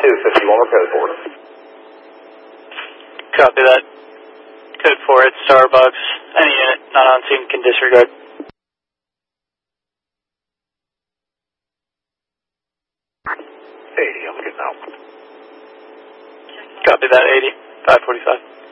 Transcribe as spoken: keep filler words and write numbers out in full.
two fifty-one, code four. Copy that. Code four at Starbucks. Any unit not on scene can disregard. eighty, I'm getting out. Copy that, eighty. five forty-five.